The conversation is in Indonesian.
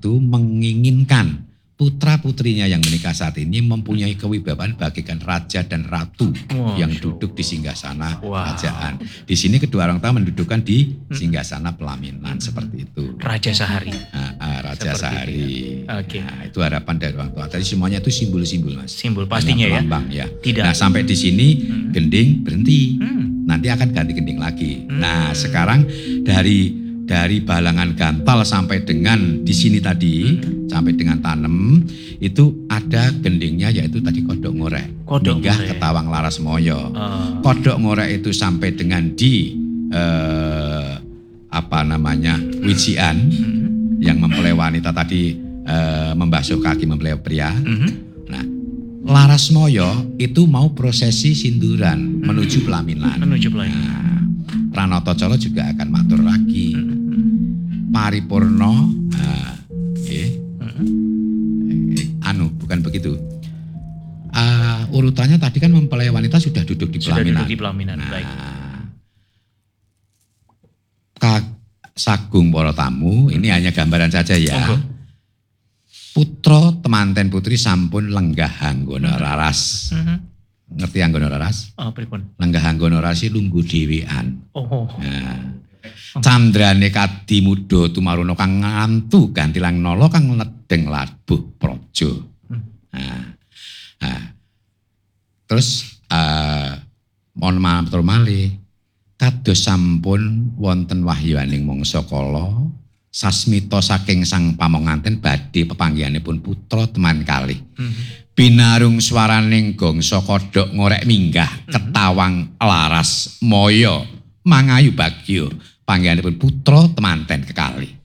itu menginginkan putra-putrinya yang menikah saat ini mempunyai kewibawaan bagaikan raja dan ratu yang duduk di singgasana kerajaan. Di sini kedua orang tua mendudukkan di singgasana pelaminan seperti itu. Raja Sahari. Raja Sahari. Oke. Nah, itu harapan dari orang tua. Tadi semuanya itu simbol-simbol, Mas. Simbol pastinya ya. Ya. Tidak. Nah, sampai di sini gending berhenti. Nanti akan ganti gending lagi. Nah, sekarang dari balangan gantal sampai dengan di sini tadi, sampai dengan tanem, itu ada gendingnya yaitu tadi kodok ngorek. Minggah ke Tawang Larasmoyo. Kodok ngorek itu sampai dengan di Wijian yang mempelai wanita tadi membasuh kaki mempelai pria. Nah, Larasmoyo itu mau prosesi sinduran menuju pelaminan. Nah, Pranoto Colo juga akan matur lagi. Paripurno, bukan begitu. Urutannya tadi kan mempelai wanita sudah duduk di pelaminan. Baik. Sagung para tamu, ini hanya gambaran saja ya. Putra temanten putri sampun lenggah anggono raras. Ngerti anggono raras? Pripun? Lenggah anggono raras lungguh dhewean. Candrane kadi muda tumaruno kang ngantu gantilang nala kang ledeng labuh praja. Terus mohon matur malih kados sampun wonten wahyuaning mangsa kala sasmita saking sang pamonganten badhe pepanggihanipun putra teman kalih. Binarung swaraning gongso kodok ngorek minggah Ketawang Larasmoyo mangayu bagyo panggihanipun putra temanten kekalih.